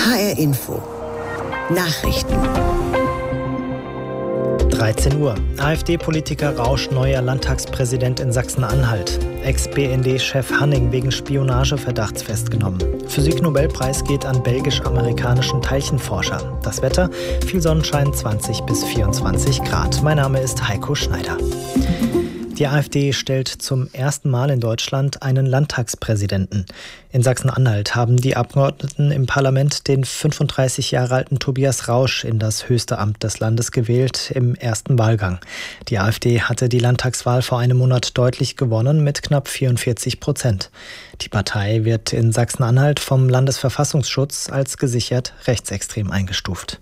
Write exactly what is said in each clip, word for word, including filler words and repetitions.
H R Info Nachrichten. dreizehn Uhr. AfD-Politiker Rausch neuer Landtagspräsident in Sachsen-Anhalt. Ex-B N D-Chef Hanning wegen Spionageverdachts festgenommen. Physiknobelpreis geht an belgisch-amerikanischen Teilchenforscher. Das Wetter, viel Sonnenschein, zwanzig bis vierundzwanzig Grad. Mein Name ist Heiko Schneider. Die AfD stellt zum ersten Mal in Deutschland einen Landtagspräsidenten. In Sachsen-Anhalt haben die Abgeordneten im Parlament den fünfunddreißig Jahre alten Tobias Rausch in das höchste Amt des Landes gewählt im ersten Wahlgang. Die AfD hatte die Landtagswahl vor einem Monat deutlich gewonnen mit knapp vierundvierzig Prozent. Die Partei wird in Sachsen-Anhalt vom Landesverfassungsschutz als gesichert rechtsextrem eingestuft.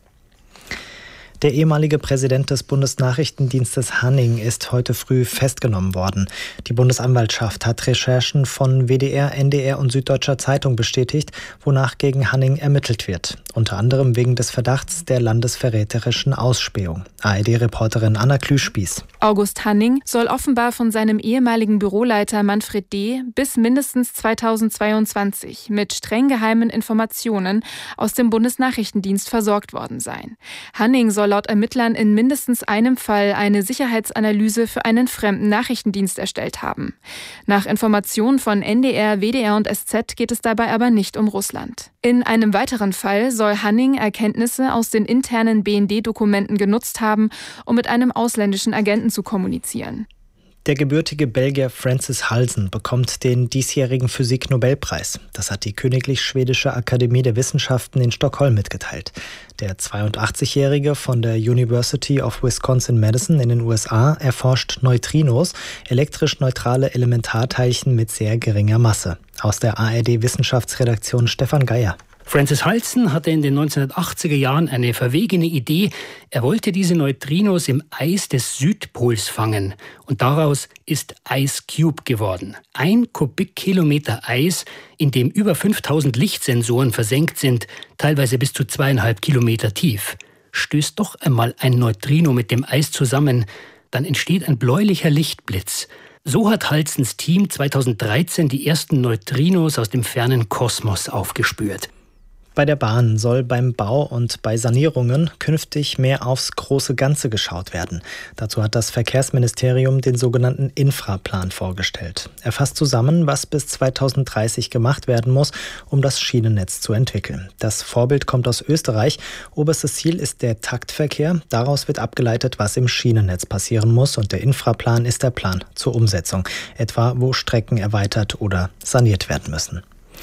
Der ehemalige Präsident des Bundesnachrichtendienstes Hanning ist heute früh festgenommen worden. Die Bundesanwaltschaft hat Recherchen von W D R, N D R und Süddeutscher Zeitung bestätigt, wonach gegen Hanning ermittelt wird. Unter anderem wegen des Verdachts der landesverräterischen Ausspähung. A R D-Reporterin Anna Klüspieß. August Hanning soll offenbar von seinem ehemaligen Büroleiter Manfred D. bis mindestens zweitausendzweiundzwanzig mit streng geheimen Informationen aus dem Bundesnachrichtendienst versorgt worden sein. Hanning soll laut Ermittlern in mindestens einem Fall eine Sicherheitsanalyse für einen fremden Nachrichtendienst erstellt haben. Nach Informationen von N D R, W D R und S Z geht es dabei aber nicht um Russland. In einem weiteren Fall soll Hanning Erkenntnisse aus den internen B N D-Dokumenten genutzt haben, um mit einem ausländischen Agenten zu kommunizieren. Der gebürtige Belgier Francis Halsen bekommt den diesjährigen Physik-Nobelpreis. Das hat die Königlich Schwedische Akademie der Wissenschaften in Stockholm mitgeteilt. Der zweiundachtzigjährige von der University of Wisconsin-Madison in den U S A erforscht Neutrinos, elektrisch neutrale Elementarteilchen mit sehr geringer Masse. Aus der A R D-Wissenschaftsredaktion Stefan Geier. Francis Halsen hatte in den neunzehnhundertachtziger Jahren eine verwegene Idee. Er wollte diese Neutrinos im Eis des Südpols fangen. Und daraus ist Ice Cube geworden. Ein Kubikkilometer Eis, in dem über fünftausend Lichtsensoren versenkt sind, teilweise bis zu zweieinhalb Kilometer tief. Stößt doch einmal ein Neutrino mit dem Eis zusammen, dann entsteht ein bläulicher Lichtblitz. So hat Halsens Team zweitausenddreizehn die ersten Neutrinos aus dem fernen Kosmos aufgespürt. Bei der Bahn soll beim Bau und bei Sanierungen künftig mehr aufs große Ganze geschaut werden. Dazu hat das Verkehrsministerium den sogenannten Infraplan vorgestellt. Er fasst zusammen, was bis zweitausenddreißig gemacht werden muss, um das Schienennetz zu entwickeln. Das Vorbild kommt aus Österreich. Oberstes Ziel ist der Taktverkehr. Daraus wird abgeleitet, was im Schienennetz passieren muss. Und der Infraplan ist der Plan zur Umsetzung. Etwa, wo Strecken erweitert oder saniert werden müssen.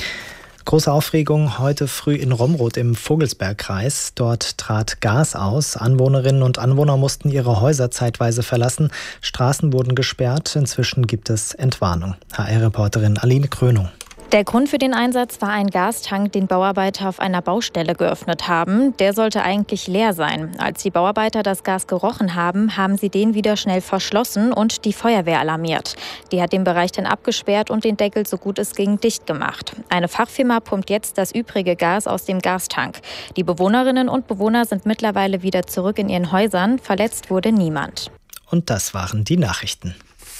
Große Aufregung heute früh in Romrod im Vogelsbergkreis. Dort trat Gas aus. Anwohnerinnen und Anwohner mussten ihre Häuser zeitweise verlassen. Straßen wurden gesperrt. Inzwischen gibt es Entwarnung. H R-Reporterin Aline Krönung. Der Grund für den Einsatz war ein Gastank, den Bauarbeiter auf einer Baustelle geöffnet haben. Der sollte eigentlich leer sein. Als die Bauarbeiter das Gas gerochen haben, haben sie den wieder schnell verschlossen und die Feuerwehr alarmiert. Die hat den Bereich dann abgesperrt und den Deckel so gut es ging dicht gemacht. Eine Fachfirma pumpt jetzt das übrige Gas aus dem Gastank. Die Bewohnerinnen und Bewohner sind mittlerweile wieder zurück in ihren Häusern. Verletzt wurde niemand. Und das waren die Nachrichten.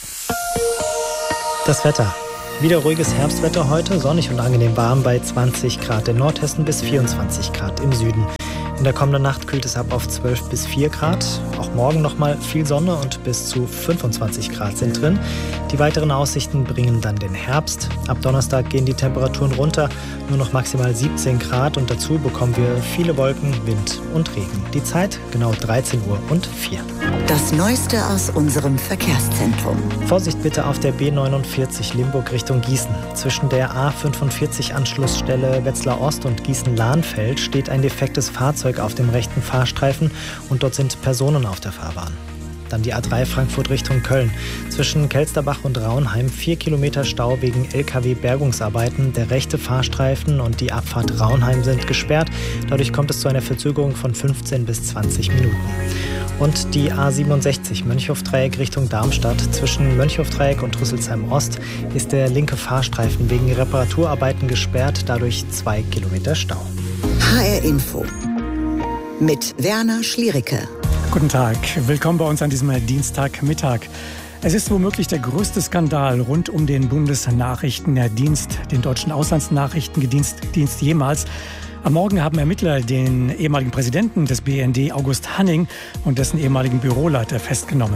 Das Wetter. Wieder ruhiges Herbstwetter heute, sonnig und angenehm warm bei zwanzig Grad in Nordhessen bis vierundzwanzig Grad im Süden. In der kommenden Nacht kühlt es ab auf zwölf bis vier Grad. Auch morgen nochmal viel Sonne und bis zu fünfundzwanzig Grad sind drin. Die weiteren Aussichten bringen dann den Herbst. Ab Donnerstag gehen die Temperaturen runter, nur noch maximal siebzehn Grad und dazu bekommen wir viele Wolken, Wind und Regen. Die Zeit genau dreizehn Uhr und vier. Das Neueste aus unserem Verkehrszentrum. Vorsicht bitte auf der B neunundvierzig Limburg Richtung Gießen. Zwischen der A fünfundvierzig Anschlussstelle Wetzlar Ost und Gießen-Lahnfeld steht ein defektes Fahrzeug auf dem rechten Fahrstreifen und dort sind Personen auf der Fahrbahn. Dann die A drei Frankfurt Richtung Köln. Zwischen Kelsterbach und Raunheim vier Kilometer Stau wegen L K W-Bergungsarbeiten. Der rechte Fahrstreifen und die Abfahrt Raunheim sind gesperrt. Dadurch kommt es zu einer Verzögerung von fünfzehn bis zwanzig Minuten. Und die A siebenundsechzig Mönchhofdreieck Richtung Darmstadt. Zwischen Mönchhofdreieck und Rüsselsheim Ost ist der linke Fahrstreifen wegen Reparaturarbeiten gesperrt. Dadurch zwei Kilometer Stau. H R Info mit Werner Schliericke. Guten Tag, willkommen bei uns an diesem Dienstagmittag. Es ist womöglich der größte Skandal rund um den Bundesnachrichtendienst, den deutschen Auslandsnachrichtendienst Dienst jemals. Am Morgen haben Ermittler den ehemaligen Präsidenten des B N D, August Hanning, und dessen ehemaligen Büroleiter festgenommen.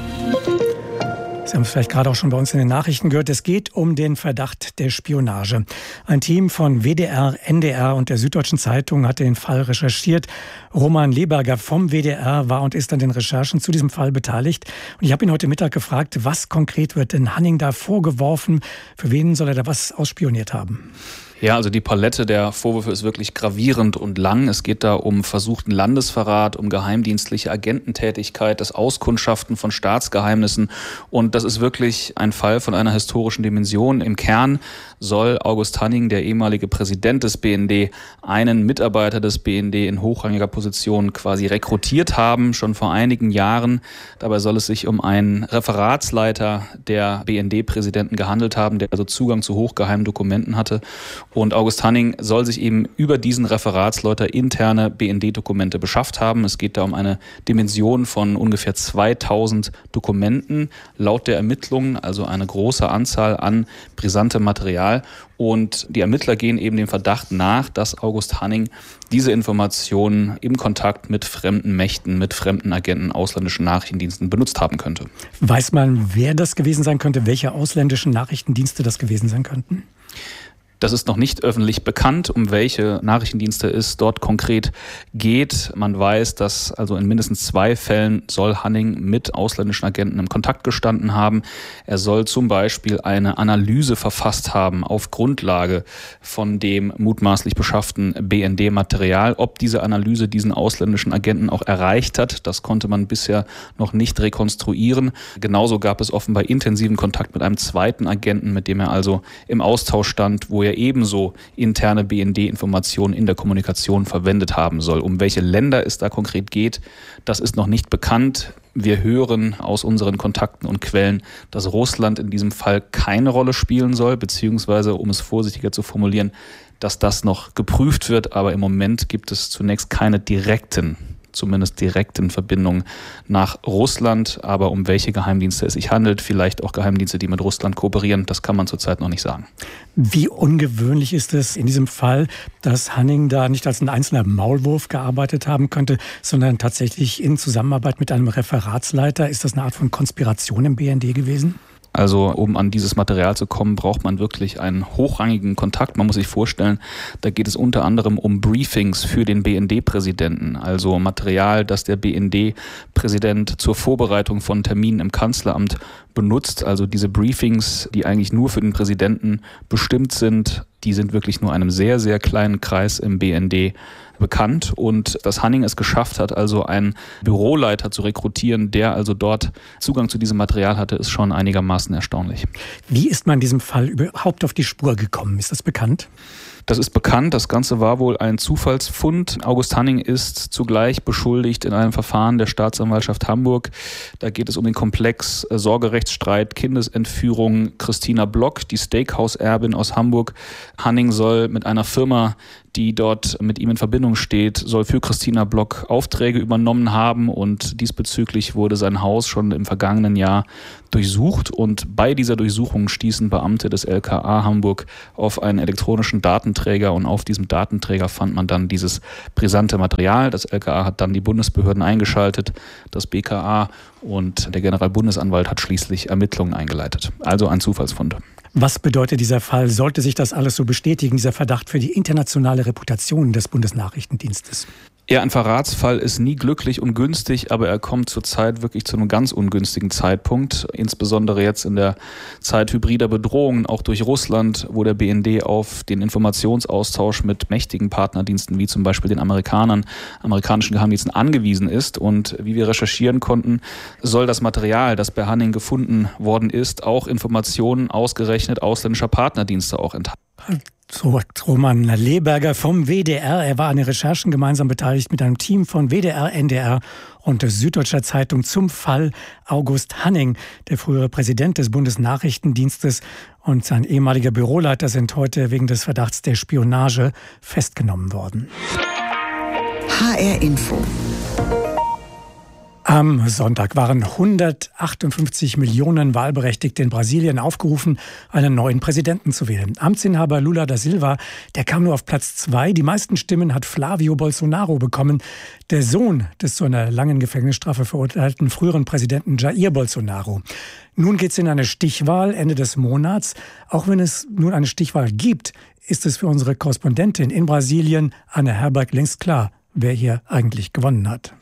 Sie haben es vielleicht gerade auch schon bei uns in den Nachrichten gehört. Es geht um den Verdacht der Spionage. Ein Team von W D R, N D R und der Süddeutschen Zeitung hat den Fall recherchiert. Roman Leberger vom W D R war und ist an den Recherchen zu diesem Fall beteiligt. Und ich habe ihn heute Mittag gefragt, was konkret wird denn Hanning da vorgeworfen? Für wen soll er da was ausspioniert haben? Ja, also die Palette der Vorwürfe ist wirklich gravierend und lang. Es geht da um versuchten Landesverrat, um geheimdienstliche Agententätigkeit, das Auskundschaften von Staatsgeheimnissen. Und das ist wirklich ein Fall von einer historischen Dimension. Im Kern soll August Hanning, der ehemalige Präsident des B N D, einen Mitarbeiter des B N D in hochrangiger Position quasi rekrutiert haben, schon vor einigen Jahren. Dabei soll es sich um einen Referatsleiter der B N D-Präsidenten gehandelt haben, der also Zugang zu hochgeheimen Dokumenten hatte. Und August Hanning soll sich eben über diesen Referatsleiter interne B N D-Dokumente beschafft haben. Es geht da um eine Dimension von ungefähr zweitausend Dokumenten laut der Ermittlungen, also eine große Anzahl an brisantem Material. Und die Ermittler gehen eben dem Verdacht nach, dass August Hanning diese Informationen im Kontakt mit fremden Mächten, mit fremden Agenten, ausländischen Nachrichtendiensten benutzt haben könnte. Weiß man, wer das gewesen sein könnte, welche ausländischen Nachrichtendienste das gewesen sein könnten? Das ist noch nicht öffentlich bekannt, um welche Nachrichtendienste es dort konkret geht. Man weiß, dass also in mindestens zwei Fällen soll Hanning mit ausländischen Agenten im Kontakt gestanden haben. Er soll zum Beispiel eine Analyse verfasst haben auf Grundlage von dem mutmaßlich beschafften B N D-Material. Ob diese Analyse diesen ausländischen Agenten auch erreicht hat, das konnte man bisher noch nicht rekonstruieren. Genauso gab es offenbar intensiven Kontakt mit einem zweiten Agenten, mit dem er also im Austausch stand, wo er ebenso interne B N D-Informationen in der Kommunikation verwendet haben soll. Um welche Länder es da konkret geht, das ist noch nicht bekannt. Wir hören aus unseren Kontakten und Quellen, dass Russland in diesem Fall keine Rolle spielen soll, beziehungsweise, um es vorsichtiger zu formulieren, dass das noch geprüft wird. Aber im Moment gibt es zunächst keine direkten zumindest direkten Verbindungen nach Russland. Aber um welche Geheimdienste es sich handelt, vielleicht auch Geheimdienste, die mit Russland kooperieren, das kann man zurzeit noch nicht sagen. Wie ungewöhnlich ist es in diesem Fall, dass Hanning da nicht als ein einzelner Maulwurf gearbeitet haben könnte, sondern tatsächlich in Zusammenarbeit mit einem Referatsleiter? Ist das eine Art von Konspiration im B N D gewesen? Also um an dieses Material zu kommen, braucht man wirklich einen hochrangigen Kontakt. Man muss sich vorstellen, da geht es unter anderem um Briefings für den B N D-Präsidenten, also Material, das der B N D-Präsident zur Vorbereitung von Terminen im Kanzleramt benutzt. Also diese Briefings, die eigentlich nur für den Präsidenten bestimmt sind, die sind wirklich nur einem sehr, sehr kleinen Kreis im B N D bekannt. Und dass Hanning es geschafft hat, also einen Büroleiter zu rekrutieren, der also dort Zugang zu diesem Material hatte, ist schon einigermaßen erstaunlich. Wie ist man in diesem Fall überhaupt auf die Spur gekommen? Ist das bekannt? Das ist bekannt. Das Ganze war wohl ein Zufallsfund. August Hanning ist zugleich beschuldigt in einem Verfahren der Staatsanwaltschaft Hamburg. Da geht es um den Komplex Sorgerechtsstreit, Kindesentführung. Christina Block, die Steakhouse-Erbin aus Hamburg. Hanning soll mit einer Firma, die dort mit ihm in Verbindung steht, soll für Christina Block Aufträge übernommen haben, und diesbezüglich wurde sein Haus schon im vergangenen Jahr durchsucht, und bei dieser Durchsuchung stießen Beamte des L K A Hamburg auf einen elektronischen Datenträger, und auf diesem Datenträger fand man dann dieses brisante Material. Das L K A hat dann die Bundesbehörden eingeschaltet, das B K A, und der Generalbundesanwalt hat schließlich Ermittlungen eingeleitet. Also ein Zufallsfund. Was bedeutet dieser Fall? Sollte sich das alles so bestätigen, dieser Verdacht für die internationale Reputation des Bundesnachrichtendienstes? Ja, ein Verratsfall ist nie glücklich und günstig, aber er kommt zurzeit wirklich zu einem ganz ungünstigen Zeitpunkt, insbesondere jetzt in der Zeit hybrider Bedrohungen, auch durch Russland, wo der B N D auf den Informationsaustausch mit mächtigen Partnerdiensten, wie zum Beispiel den Amerikanern, amerikanischen Geheimdiensten, angewiesen ist. Und wie wir recherchieren konnten, soll das Material, das bei Hanning gefunden worden ist, auch Informationen ausgerechnet ausländischer Partnerdienste auch enthalten. So, Roman Leberger vom W D R. Er war an den Recherchen gemeinsam beteiligt mit einem Team von W D R, N D R und der Süddeutscher Zeitung zum Fall August Hanning. Der frühere Präsident des Bundesnachrichtendienstes und sein ehemaliger Büroleiter sind heute wegen des Verdachts der Spionage festgenommen worden. H R Info. Am Sonntag waren hundertachtundfünfzig Millionen Wahlberechtigte in Brasilien aufgerufen, einen neuen Präsidenten zu wählen. Amtsinhaber Lula da Silva, der kam nur auf Platz zwei. Die meisten Stimmen hat Flávio Bolsonaro bekommen, der Sohn des zu einer langen Gefängnisstrafe verurteilten früheren Präsidenten Jair Bolsonaro. Nun geht es in eine Stichwahl Ende des Monats. Auch wenn es nun eine Stichwahl gibt, ist es für unsere Korrespondentin in Brasilien, Anne Herberg, längst klar, wer hier eigentlich gewonnen hat.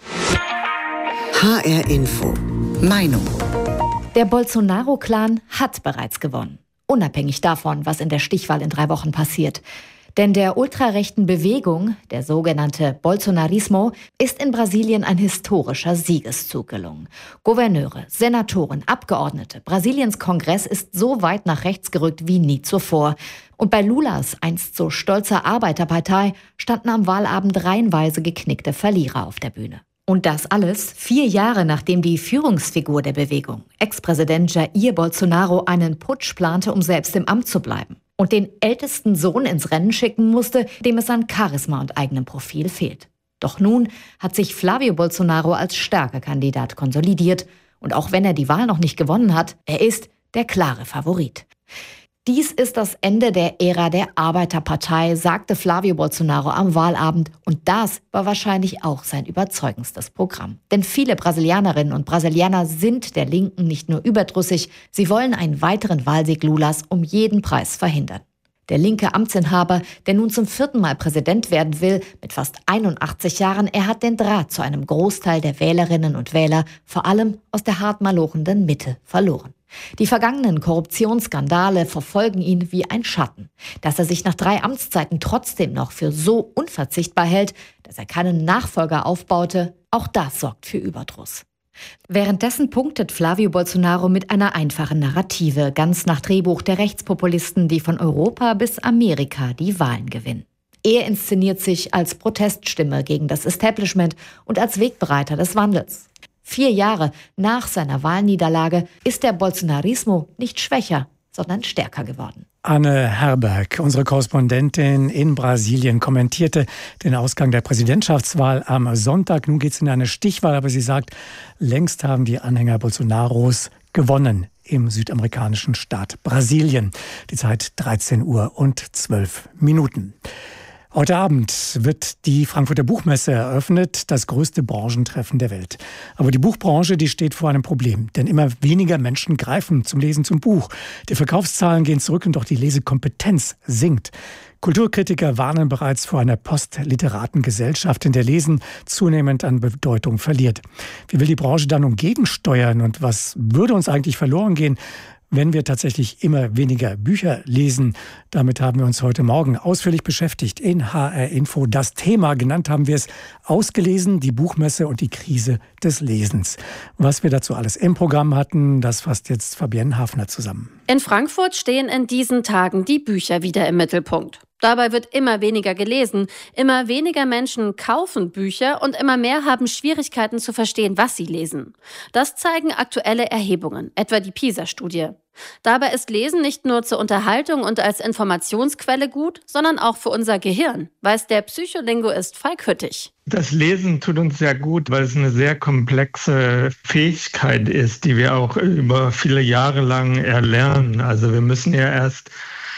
H R Info. Meinung. Der Bolsonaro-Clan hat bereits gewonnen. Unabhängig davon, was in der Stichwahl in drei Wochen passiert. Denn der ultrarechten Bewegung, der sogenannte Bolsonarismo, ist in Brasilien ein historischer Siegeszug gelungen. Gouverneure, Senatoren, Abgeordnete, Brasiliens Kongress ist so weit nach rechts gerückt wie nie zuvor. Und bei Lulas einst so stolzer Arbeiterpartei standen am Wahlabend reihenweise geknickte Verlierer auf der Bühne. Und das alles vier Jahre nachdem die Führungsfigur der Bewegung, Ex-Präsident Jair Bolsonaro, einen Putsch plante, um selbst im Amt zu bleiben. Und den ältesten Sohn ins Rennen schicken musste, dem es an Charisma und eigenem Profil fehlt. Doch nun hat sich Flávio Bolsonaro als starker Kandidat konsolidiert. Und auch wenn er die Wahl noch nicht gewonnen hat, er ist der klare Favorit. Dies ist das Ende der Ära der Arbeiterpartei, sagte Flávio Bolsonaro am Wahlabend. Und das war wahrscheinlich auch sein überzeugendstes Programm. Denn viele Brasilianerinnen und Brasilianer sind der Linken nicht nur überdrüssig, sie wollen einen weiteren Wahlsieg Lulas um jeden Preis verhindern. Der linke Amtsinhaber, der nun zum vierten Mal Präsident werden will, mit fast einundachtzig Jahren, er hat den Draht zu einem Großteil der Wählerinnen und Wähler, vor allem aus der hart malochenden Mitte, verloren. Die vergangenen Korruptionsskandale verfolgen ihn wie ein Schatten. Dass er sich nach drei Amtszeiten trotzdem noch für so unverzichtbar hält, dass er keinen Nachfolger aufbaute, auch das sorgt für Überdruss. Währenddessen punktet Flávio Bolsonaro mit einer einfachen Narrative, ganz nach Drehbuch der Rechtspopulisten, die von Europa bis Amerika die Wahlen gewinnen. Er inszeniert sich als Proteststimme gegen das Establishment und als Wegbereiter des Wandels. Vier Jahre nach seiner Wahlniederlage ist der Bolsonarismo nicht schwächer, sondern stärker geworden. Anne Herberg, unsere Korrespondentin in Brasilien, kommentierte den Ausgang der Präsidentschaftswahl am Sonntag. Nun geht es in eine Stichwahl, aber sie sagt, längst haben die Anhänger Bolsonaros gewonnen im südamerikanischen Staat Brasilien. Die Zeit dreizehn Uhr und zwölf Minuten. Heute Abend wird die Frankfurter Buchmesse eröffnet, das größte Branchentreffen der Welt. Aber die Buchbranche, die steht vor einem Problem, denn immer weniger Menschen greifen zum Lesen zum Buch. Die Verkaufszahlen gehen zurück und auch die Lesekompetenz sinkt. Kulturkritiker warnen bereits vor einer postliteraten Gesellschaft, in der Lesen zunehmend an Bedeutung verliert. Wie will die Branche da nun gegensteuern und was würde uns eigentlich verloren gehen, wenn wir tatsächlich immer weniger Bücher lesen? Damit haben wir uns heute Morgen ausführlich beschäftigt in H R Info. Das Thema, genannt haben wir es, ausgelesen, die Buchmesse und die Krise des Lesens. Was wir dazu alles im Programm hatten, das fasst jetzt Fabienne Hafner zusammen. In Frankfurt stehen in diesen Tagen die Bücher wieder im Mittelpunkt. Dabei wird immer weniger gelesen, immer weniger Menschen kaufen Bücher und immer mehr haben Schwierigkeiten zu verstehen, was sie lesen. Das zeigen aktuelle Erhebungen, etwa die PISA-Studie. Dabei ist Lesen nicht nur zur Unterhaltung und als Informationsquelle gut, sondern auch für unser Gehirn, weiß der Psycholinguist Falk Hüttich. Das Lesen tut uns sehr gut, weil es eine sehr komplexe Fähigkeit ist, die wir auch über viele Jahre lang erlernen. Also wir müssen ja erst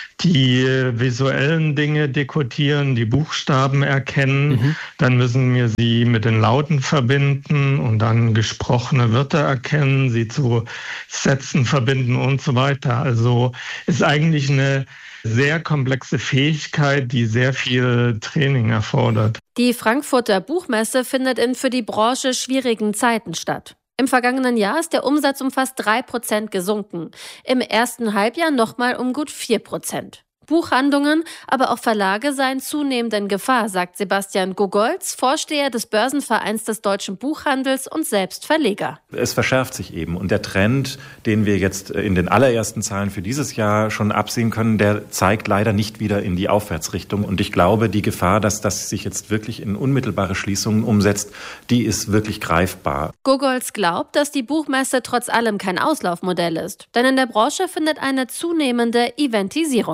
die visuellen Dinge dekodieren, die Buchstaben erkennen. Mhm. Dann müssen wir sie mit den Lauten verbinden und dann gesprochene Wörter erkennen, sie zu Sätzen verbinden und so weiter. Also ist eigentlich eine sehr komplexe Fähigkeit, die sehr viel Training erfordert. Die Frankfurter Buchmesse findet in für die Branche schwierigen Zeiten statt. Im vergangenen Jahr ist der Umsatz um fast drei Prozent gesunken. Im ersten Halbjahr nochmal um gut vier Prozent. Buchhandlungen, aber auch Verlage seien zunehmend in Gefahr, sagt Sebastian Gogolz, Vorsteher des Börsenvereins des deutschen Buchhandels und selbst Verleger. Es verschärft sich eben und der Trend, den wir jetzt in den allerersten Zahlen für dieses Jahr schon absehen können, der zeigt leider nicht wieder in die Aufwärtsrichtung. Und ich glaube, die Gefahr, dass das sich jetzt wirklich in unmittelbare Schließungen umsetzt, die ist wirklich greifbar. Gogolz glaubt, dass die Buchmesse trotz allem kein Auslaufmodell ist. Denn in der Branche findet eine zunehmende Eventisierung statt.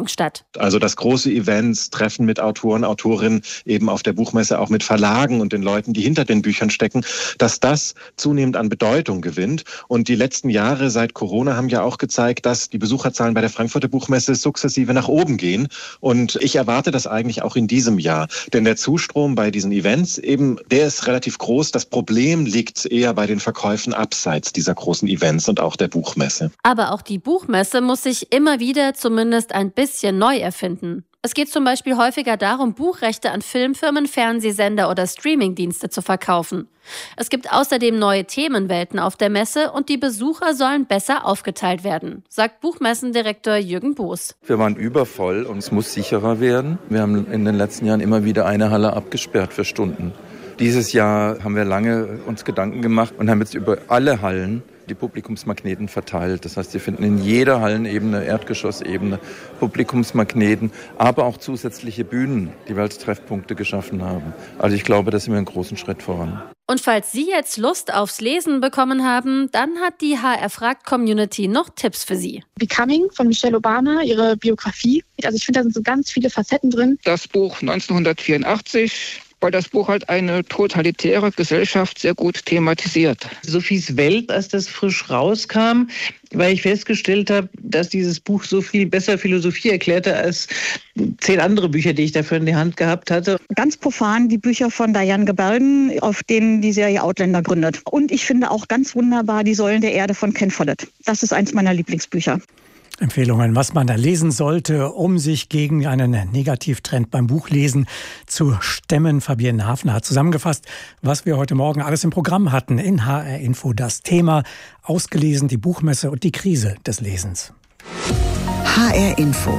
Also dass große Events, Treffen mit Autoren, Autorinnen eben auf der Buchmesse, auch mit Verlagen und den Leuten, die hinter den Büchern stecken, dass das zunehmend an Bedeutung gewinnt. Und die letzten Jahre seit Corona haben ja auch gezeigt, dass die Besucherzahlen bei der Frankfurter Buchmesse sukzessive nach oben gehen. Und ich erwarte das eigentlich auch in diesem Jahr. Denn der Zustrom bei diesen Events eben, der ist relativ groß. Das Problem liegt eher bei den Verkäufen abseits dieser großen Events und auch der Buchmesse. Aber auch die Buchmesse muss sich immer wieder zumindest ein bisschen neu erfinden. Es geht zum Beispiel häufiger darum, Buchrechte an Filmfirmen, Fernsehsender oder Streamingdienste zu verkaufen. Es gibt außerdem neue Themenwelten auf der Messe und die Besucher sollen besser aufgeteilt werden, sagt Buchmessendirektor Jürgen Boos. Wir waren übervoll und es muss sicherer werden. Wir haben in den letzten Jahren immer wieder eine Halle abgesperrt für Stunden. Dieses Jahr haben wir lange uns Gedanken gemacht und haben jetzt über alle Hallen die Publikumsmagneten verteilt. Das heißt, Sie finden in jeder Hallenebene, Erdgeschossebene Publikumsmagneten, aber auch zusätzliche Bühnen, die wir als Treffpunkte geschaffen haben. Also ich glaube, da sind wir einen großen Schritt voran. Und falls Sie jetzt Lust aufs Lesen bekommen haben, dann hat die H R-Fragt-Community noch Tipps für Sie. Becoming von Michelle Obama, ihre Biografie. Also ich finde, da sind so ganz viele Facetten drin. Das Buch neunzehnhundertvierundachtzig, weil das Buch halt eine totalitäre Gesellschaft sehr gut thematisiert. Sophies Welt, als das frisch rauskam, weil ich festgestellt habe, dass dieses Buch so viel besser Philosophie erklärte als zehn andere Bücher, die ich dafür in die Hand gehabt hatte. Ganz profan die Bücher von Diane Gabaldon, auf denen die Serie Outlander gründet. Und ich finde auch ganz wunderbar Die Säulen der Erde von Ken Follett. Das ist eins meiner Lieblingsbücher. Empfehlungen, was man da lesen sollte, um sich gegen einen Negativtrend beim Buchlesen zu stemmen. Fabienne Hafner hat zusammengefasst, was wir heute Morgen alles im Programm hatten. In H R Info das Thema, ausgelesen, die Buchmesse und die Krise des Lesens. H R Info.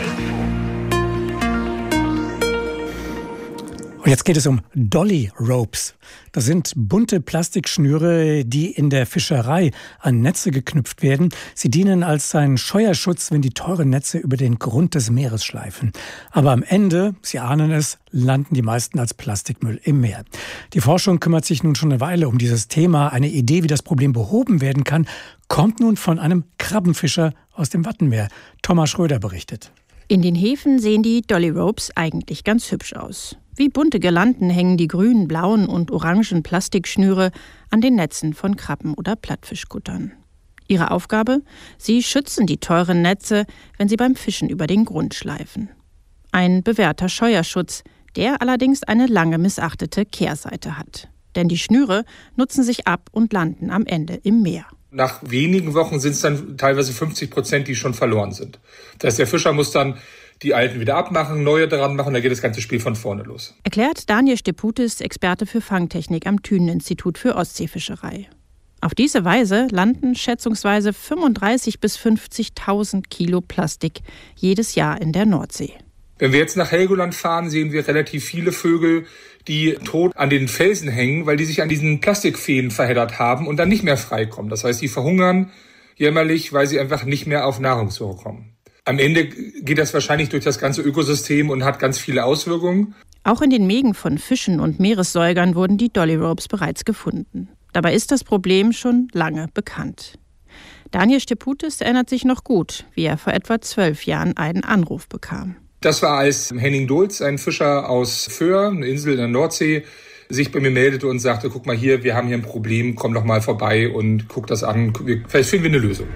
Und jetzt geht es um Dolly Ropes. Das sind bunte Plastikschnüre, die in der Fischerei an Netze geknüpft werden. Sie dienen als ein Scheuerschutz, wenn die teuren Netze über den Grund des Meeres schleifen. Aber am Ende, Sie ahnen es, landen die meisten als Plastikmüll im Meer. Die Forschung kümmert sich nun schon eine Weile um dieses Thema. Eine Idee, wie das Problem behoben werden kann, kommt nun von einem Krabbenfischer aus dem Wattenmeer. Thomas Schröder berichtet. In den Häfen sehen die Dolly Ropes eigentlich ganz hübsch aus. Wie bunte Girlanden hängen die grünen, blauen und orangen Plastikschnüre an den Netzen von Krabben- oder Plattfischkuttern. Ihre Aufgabe? Sie schützen die teuren Netze, wenn sie beim Fischen über den Grund schleifen. Ein bewährter Scheuerschutz, der allerdings eine lange missachtete Kehrseite hat. Denn die Schnüre nutzen sich ab und landen am Ende im Meer. Nach wenigen Wochen sind es dann teilweise fünfzig Prozent, die schon verloren sind. Das heißt, der Fischer muss dann die alten wieder abmachen, neue dran machen, dann geht das ganze Spiel von vorne los. Erklärt Daniel Steputis, Experte für Fangtechnik am Thünen-Institut für Ostseefischerei. Auf diese Weise landen schätzungsweise fünfunddreißigtausend bis fünfzigtausend Kilo Plastik jedes Jahr in der Nordsee. Wenn wir jetzt nach Helgoland fahren, sehen wir relativ viele Vögel, die tot an den Felsen hängen, weil die sich an diesen Plastikfäden verheddert haben und dann nicht mehr freikommen. Das heißt, die verhungern jämmerlich, weil sie einfach nicht mehr auf Nahrungssuche kommen. Am Ende geht das wahrscheinlich durch das ganze Ökosystem und hat ganz viele Auswirkungen. Auch in den Mägen von Fischen und Meeressäugern wurden die Dolly Ropes bereits gefunden. Dabei ist das Problem schon lange bekannt. Daniel Steputis erinnert sich noch gut, wie er vor etwa zwölf Jahren einen Anruf bekam. Das war, als Henning Dulz, ein Fischer aus Föhr, eine Insel in der Nordsee, sich bei mir meldete und sagte, guck mal hier, wir haben hier ein Problem, komm doch mal vorbei und guck das an, vielleicht finden wir eine Lösung.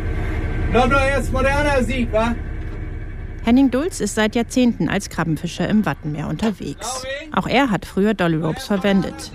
Noch noch erst moderner Sieg, wa? Henning Dulz ist seit Jahrzehnten als Krabbenfischer im Wattenmeer unterwegs. Auch er hat früher Dolly Ropes verwendet.